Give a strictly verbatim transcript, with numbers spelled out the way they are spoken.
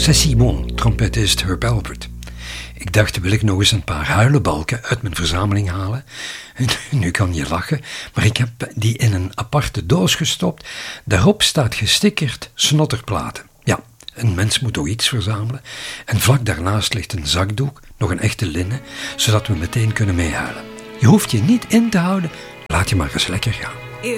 C'est Simon, trompetist Herb Alpert. Ik dacht, wil ik nog eens een paar huilenbalken uit mijn verzameling halen? Nu kan je lachen, maar ik heb die in een aparte doos gestopt. Daarop staat gestickerd snotterplaten. Ja, een mens moet toch iets verzamelen. En vlak daarnaast ligt een zakdoek, nog een echte linnen, zodat we meteen kunnen meehuilen. Je hoeft je niet in te houden, laat je maar eens lekker gaan.